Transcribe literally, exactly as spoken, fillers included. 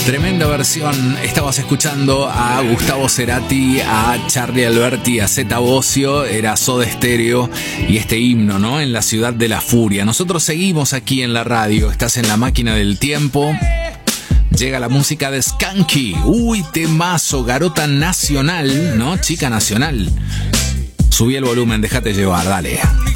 Tremenda versión. Estabas escuchando a Gustavo Cerati, a Charlie Alberti, a Zeta Bosio. Era Soda Stereo y este himno, ¿no? En la ciudad de la furia. Nosotros seguimos aquí en la radio. Estás en la máquina del tiempo. Llega la música de Skanky. Uy, temazo, garota nacional, ¿no? Chica nacional. Subí el volumen, déjate llevar, dale.